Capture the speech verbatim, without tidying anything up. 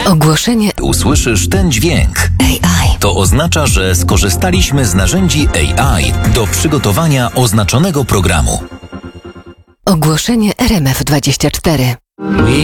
Ogłoszenie. Usłyszysz ten dźwięk. A I. To oznacza, że skorzystaliśmy z narzędzi A I do przygotowania oznaczonego programu. Ogłoszenie R M F dwadzieścia cztery.